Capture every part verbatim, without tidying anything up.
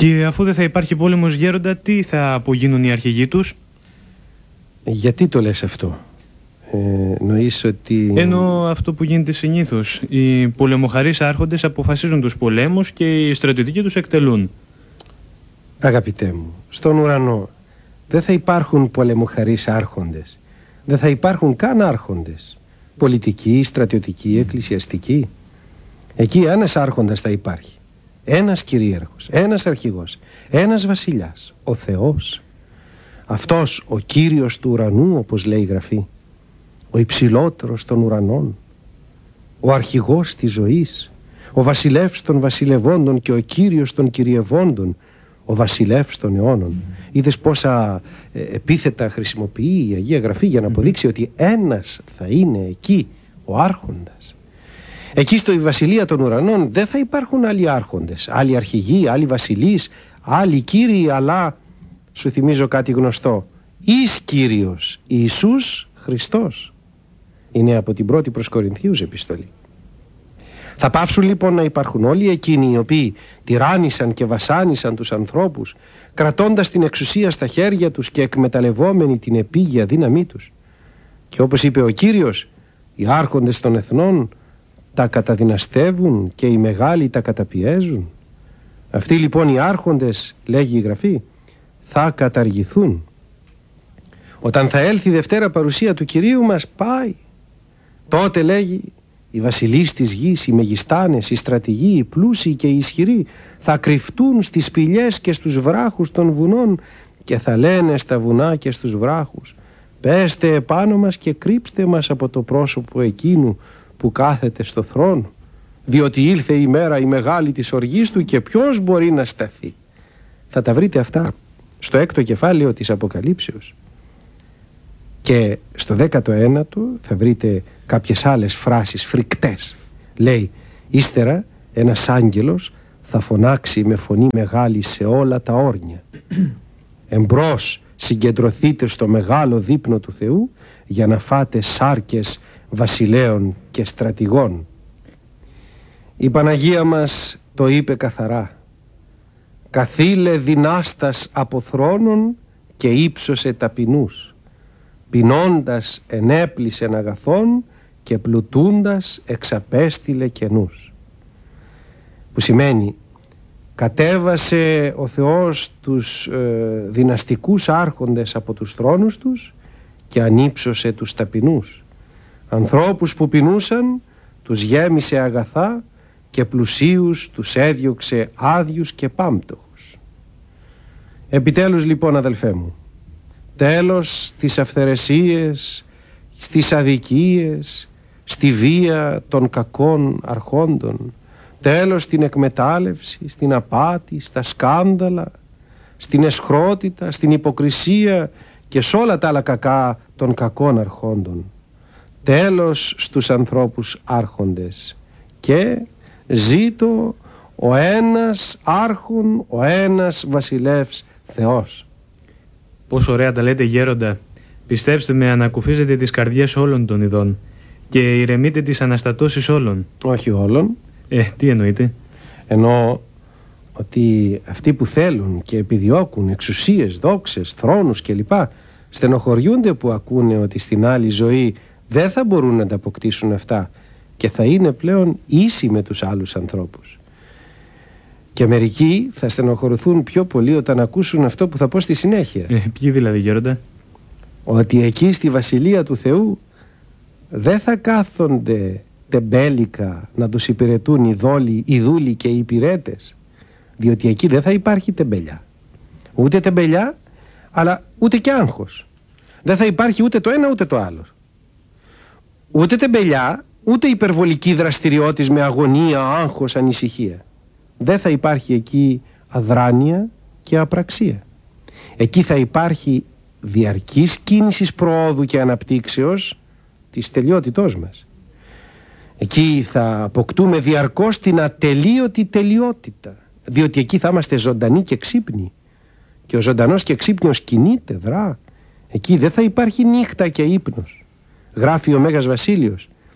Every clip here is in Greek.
Και αφού δεν θα υπάρχει πόλεμος, γέροντα, τι θα απογίνουν οι αρχηγοί τους? Γιατί το λες αυτό? Ε, νοείς ότι... Ενώ αυτό που γίνεται συνήθως. Οι πολεμοχαρείς άρχοντες αποφασίζουν τους πολέμους και οι στρατιωτικοί τους εκτελούν. Αγαπητέ μου, στον ουρανό δεν θα υπάρχουν πολεμοχαρείς άρχοντες. Δεν θα υπάρχουν καν άρχοντες. Πολιτικοί, στρατιωτικοί, εκκλησιαστικοί. Εκεί ένας άρχοντας θα υπάρχει. Ένας κυρίαρχος, ένας αρχηγός, ένας βασιλιάς, ο Θεός. Αυτός ο Κύριος του ουρανού, όπως λέει η Γραφή, ο υψηλότερος των ουρανών, ο αρχηγός της ζωής, ο βασιλεύς των βασιλευόντων και ο Κύριος των κυριευόντων, ο βασιλεύς των αιώνων. Mm. Είδες πόσα ε, επίθετα χρησιμοποιεί η Αγία Γραφή για να αποδείξει mm. ότι ένας θα είναι εκεί, ο άρχοντας. Εκεί στο η βασιλεία των ουρανών δεν θα υπάρχουν άλλοι άρχοντες, άλλοι αρχηγοί, άλλοι βασιλείς, άλλοι κύριοι, αλλά σου θυμίζω κάτι γνωστό. Εις Κύριος Ιησούς Χριστός. Είναι από την πρώτη προς Κορινθίους επιστολή. Θα πάψουν λοιπόν να υπάρχουν όλοι εκείνοι οι οποίοι τυράννησαν και βασάνισαν τους ανθρώπους, κρατώντας την εξουσία στα χέρια τους και εκμεταλλευόμενοι την επίγεια δύναμή τους. Και όπως είπε ο Κύριος, οι άρχοντες των εθνών τα καταδυναστεύουν και οι μεγάλοι τα καταπιέζουν. Αυτοί λοιπόν οι άρχοντες, λέγει η Γραφή, θα καταργηθούν. Όταν θα έλθει η Δευτέρα παρουσία του Κυρίου μας, πάει. Τότε, λέγει, οι βασιλείς της γης, οι μεγιστάνες, οι στρατηγοί, οι πλούσιοι και οι ισχυροί θα κρυφτούν στις σπηλιές και στους βράχους των βουνών και θα λένε στα βουνά και στους βράχους, πέστε επάνω μας και κρύψτε μας από το πρόσωπο εκείνου που κάθεται στο θρόνο, διότι ήλθε η μέρα η μεγάλη της οργής του και ποιος μπορεί να σταθεί. Θα τα βρείτε αυτά στο έκτο κεφάλαιο της Αποκαλύψεως. Και στο δέκατο ένατο θα βρείτε κάποιες άλλες φράσεις φρικτές. Λέει, ύστερα ένας άγγελος θα φωνάξει με φωνή μεγάλη σε όλα τα όρνια. Εμπρός συγκεντρωθείτε στο μεγάλο δείπνο του Θεού για να φάτε σάρκες βασιλέων και στρατηγών. Η Παναγία μας το είπε καθαρά. Καθήλε δυνάστας από θρόνων και ύψωσε ταπεινούς. Πεινώντας ενέπλησεν αγαθών και πλουτούντας εξαπέστειλε κενούς. Που σημαίνει κατέβασε ο Θεός τους ε, δυναστικούς άρχοντες από τους θρόνους τους και ανύψωσε τους ταπεινούς. Ανθρώπους που πεινούσαν τους γέμισε αγαθά και πλουσίους τους έδιωξε άδειους και πάμπτωχους. Επιτέλους λοιπόν, αδελφέ μου, τέλος στις αυθαιρεσίες, στις αδικίες, στη βία των κακών αρχόντων, τέλος στην εκμετάλλευση, στην απάτη, στα σκάνδαλα, στην εσχρότητα, στην υποκρισία και σε όλα τα άλλα κακά των κακών αρχόντων. Τέλος στους ανθρώπους άρχοντες και ζήτω ο ένας άρχον, ο ένας βασιλεύς Θεός. Πόσο ωραία τα λέτε, γέροντα. Πιστέψτε με, ανακουφίζετε τις καρδιές όλων των ειδών και ηρεμείτε τις αναστατώσεις όλων. Όχι όλων. Ε, τι εννοείτε? Εννοώ ότι αυτοί που θέλουν και επιδιώκουν εξουσίες, δόξες, θρόνους κλπ. Στενοχωριούνται που ακούνε ότι στην άλλη ζωή δεν θα μπορούν να τα αποκτήσουν αυτά και θα είναι πλέον ίσοι με τους άλλους ανθρώπους. Και μερικοί θα στενοχωρηθούν πιο πολύ όταν ακούσουν αυτό που θα πω στη συνέχεια. Ε, ποιοι δηλαδή, γέροντα? Ότι εκεί στη Βασιλεία του Θεού δεν θα κάθονται τεμπέλικα να τους υπηρετούν οι δόλοι, οι δούλοι και οι υπηρέτες, διότι εκεί δεν θα υπάρχει τεμπελιά. Ούτε τεμπελιά, αλλά ούτε και άγχος. Δεν θα υπάρχει ούτε το ένα ούτε το άλλο. Ούτε τεμπελιά, ούτε υπερβολική δραστηριότης με αγωνία, άγχος, ανησυχία. Δεν θα υπάρχει εκεί αδράνεια και απραξία. Εκεί θα υπάρχει διαρκής κίνησης προόδου και αναπτύξεως της τελειότητός μας. Εκεί θα αποκτούμε διαρκώς την ατελείωτη τελειότητα, διότι εκεί θα είμαστε ζωντανοί και ξύπνοι. Και ο ζωντανός και ξύπνιος κινείται, δρά. Εκεί δεν θα υπάρχει νύχτα και ύπνος. Γράφει ο Μέγας Βασίλειος,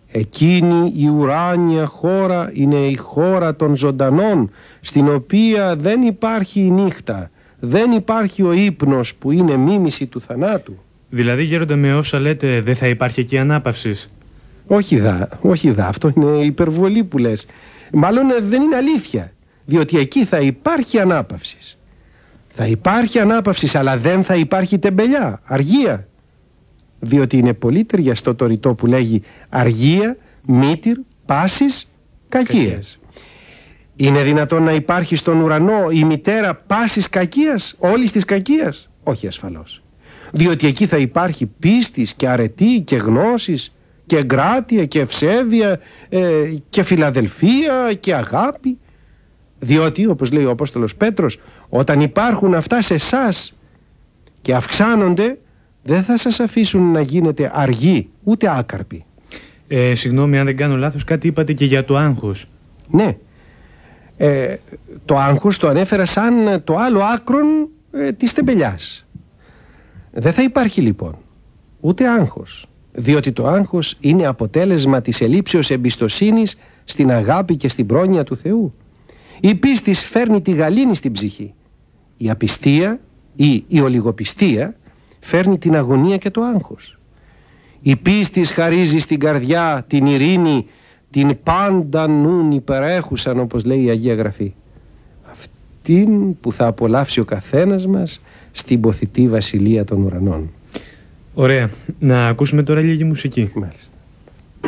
Εκείνη η ουράνια χώρα είναι η χώρα των ζωντανών, στην οποία δεν υπάρχει η νύχτα, δεν υπάρχει ο ύπνος που είναι μίμηση του θανάτου. Δηλαδή, γέροντα, με όσα λέτε, δεν θα υπάρχει εκεί ανάπαυσης? Όχι δα, όχι δα, αυτό είναι υπερβολή που λες. Μάλλον δεν είναι αλήθεια, διότι εκεί θα υπάρχει ανάπαυσης. Θα υπάρχει ανάπαυσης, αλλά δεν θα υπάρχει τεμπελιά, αργία. Διότι είναι πολύ ταιριαστό το ρητό που λέγει αργία, μήτυρ, πάσης, κακίας. Είναι δυνατόν να υπάρχει στον ουρανό η μητέρα πάσης κακίας, όλης της κακίας? Όχι ασφαλώς. Διότι εκεί θα υπάρχει πίστης και αρετή και γνώσης και εγκράτεια και ευσέβεια ε, και φιλαδελφία και αγάπη. Διότι, όπως λέει ο Απόστολος Πέτρος, όταν υπάρχουν αυτά σε εσάς και αυξάνονται, δεν θα σας αφήσουν να γίνετε αργοί ούτε άκαρποι. Ε, συγγνώμη αν δεν κάνω λάθος, κάτι είπατε και για το άγχος. Ναι. Ε, το άγχος το ανέφερα σαν το άλλο άκρον ε, της τεμπελιάς. Δεν θα υπάρχει λοιπόν ούτε άγχος, διότι το άγχος είναι αποτέλεσμα της ελλείψεως εμπιστοσύνης στην αγάπη και στην πρόνοια του Θεού. Η πίστη φέρνει τη γαλήνη στην ψυχή. Η απιστία ή η ολιγοπιστία φέρνει την αγωνία και το άγχος. Η πίστη χαρίζει στην καρδιά την ειρήνη, την πάντα νουν υπερέχουσαν, όπως λέει η Αγία Γραφή. Αυτήν που θα απολαύσει ο καθένας μας στην ποθητή βασιλεία των ουρανών. Ωραία. Να ακούσουμε τώρα λίγη μουσική. Μάλιστα.